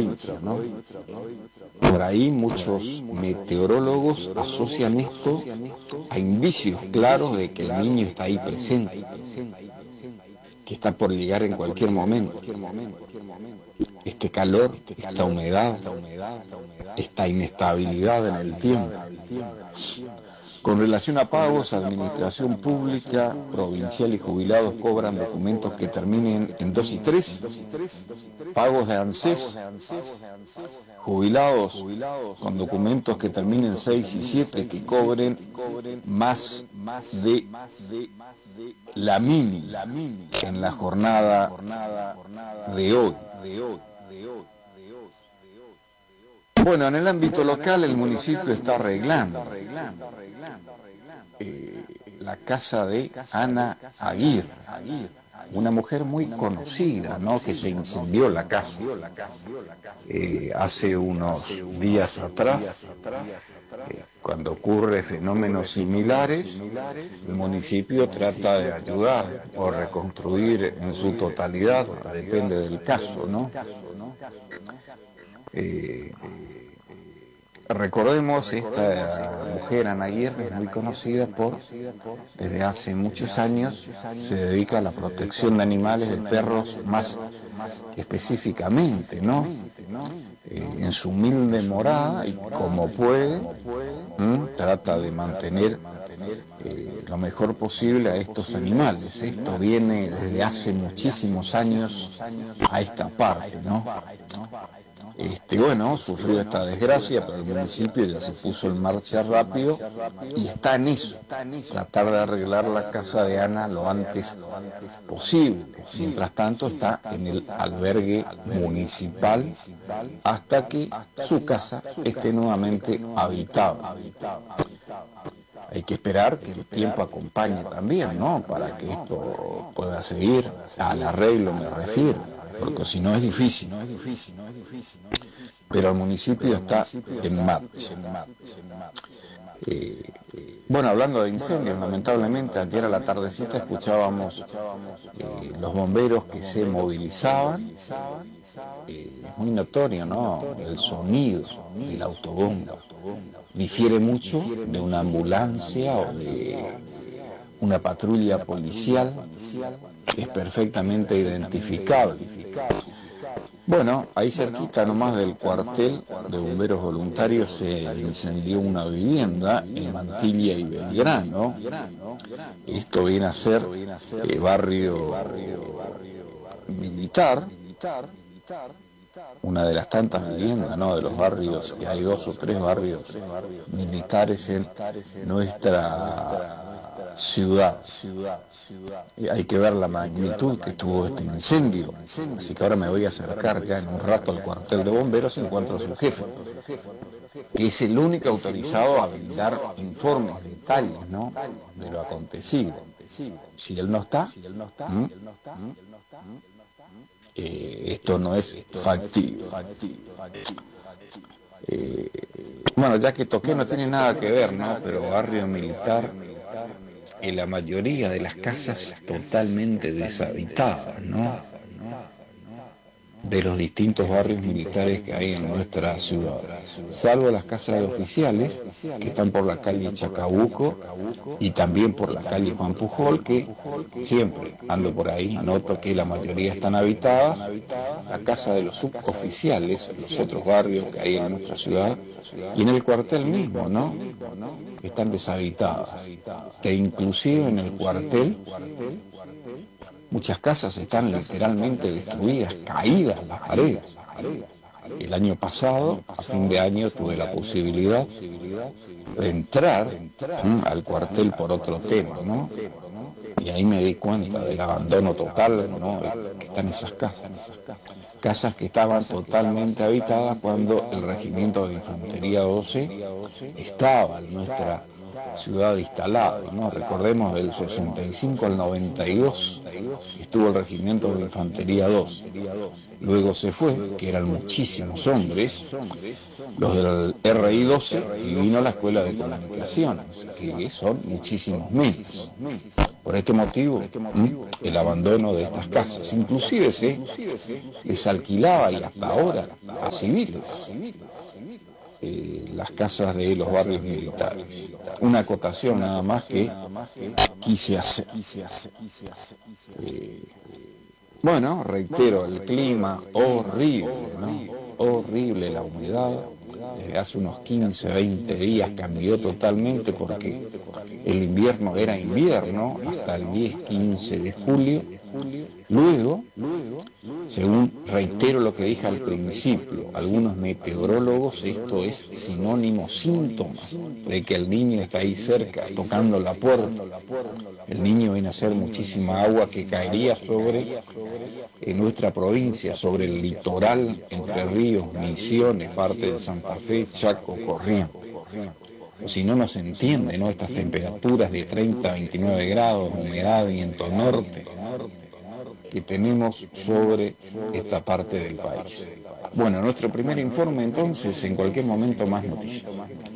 provincia, ¿no? Por ahí muchos meteorólogos asocian esto a indicios claros de que el niño está ahí presente, que está por llegar en cualquier momento. Este calor, esta humedad, esta inestabilidad en el tiempo. Con relación a pagos, administración pública, provincial y jubilados cobran documentos que terminen en 2 y 3. Pagos de ANSES, jubilados con documentos que terminen 6 y 7, que cobren más de la mínima en la jornada de hoy. Bueno, en el ámbito local el municipio está arreglando la casa de Ana Aguirre, una mujer muy conocida, ¿no?, que se incendió la casa hace unos días atrás. Cuando ocurren fenómenos similares, el municipio trata de ayudar o reconstruir en su totalidad, depende del caso, ¿no? Recordemos, esta mujer, Ana Aguirre, es muy conocida desde hace muchos años, se dedica a la protección de animales, de perros más específicamente, ¿no? En su humilde morada y como puede, trata de mantener lo mejor posible a estos animales. Esto viene desde hace muchísimos años a esta parte, ¿no? Bueno, sufrió esta desgracia, pero el municipio ya se puso en marcha rápido y está en eso, tratar de arreglar la casa de Ana lo antes posible. Mientras tanto está en el albergue municipal hasta que su casa esté nuevamente habitada. Hay que esperar que el tiempo acompañe también, ¿no?, para que esto pueda seguir, al arreglo me refiero, porque si no es difícil. Pero el municipio está en marcha. Bueno, hablando de incendios, lamentablemente ayer a la tardecita escuchábamos los bomberos que se movilizaban. Es muy notorio, ¿no?, el sonido del autobomba. Difiere mucho de una ambulancia o de una patrulla policial, que es perfectamente identificable. Bueno, ahí cerquita nomás del cuartel de bomberos voluntarios se incendió una vivienda en Mantilla y Belgrano. Esto viene a ser barrio militar, una de las tantas viviendas, ¿no?, de los barrios, que hay 2 o 3 barrios militares en nuestra ciudad. Hay que ver la magnitud que tuvo este incendio, así que ahora me voy a acercar ya en un rato al cuartel de bomberos y encuentro a su jefe, que es el único autorizado a brindar informes, detalles, ¿no?, de lo acontecido. Si él no está, esto no es factible. Bueno, ya que toqué, no tiene nada que ver, ¿no?, pero barrio militar, en la mayoría de las casas totalmente deshabitadas, ¿no?, de los distintos barrios militares que hay en nuestra ciudad, salvo las casas de oficiales que están por la calle Chacabuco y también por la calle Juan Pujol, que siempre ando por ahí, noto que la mayoría están habitadas. La casa de los suboficiales, los otros barrios que hay en nuestra ciudad, y en el cuartel mismo, ¿no?, están deshabitadas, que inclusive en el cuartel muchas casas están literalmente destruidas, caídas las paredes. El año pasado, a fin de año, tuve la posibilidad de entrar al cuartel por otro tema, ¿no?, y ahí me di cuenta del abandono total, ¿no?, que están esas casas que estaban totalmente habitadas cuando el regimiento de infantería 12 estaba en nuestra ciudad instalada, ¿no? Recordemos del 65 al 92 estuvo el Regimiento de Infantería 2. Luego se fue, que eran muchísimos hombres, los del RI 12, y vino la Escuela de Comunicaciones, que son muchísimos menos. Por este motivo, el abandono de estas casas, inclusive se les alquilaba, y hasta ahora, a civiles, las casas de los barrios militares. Una acotación nada más que quise hacer. Bueno, reitero, el clima horrible, ¿no? Horrible la humedad. Desde hace unos 15, 20 días cambió totalmente porque el invierno era invierno hasta el 10, 15 de julio. Luego, según reitero lo que dije al principio, algunos meteorólogos, esto es sinónimo, síntomas de que el niño está ahí cerca, tocando la puerta. El niño viene a ser muchísima agua que caería sobre nuestra provincia, sobre el litoral, Entre Ríos, Misiones, parte de Santa Fe, Chaco, Corrientes. O si no, no se entiende, ¿no? Estas temperaturas de 30 a 29 grados, humedad, viento norte, que tenemos sobre esta parte del país. Bueno, nuestro primer informe entonces, en cualquier momento más noticias.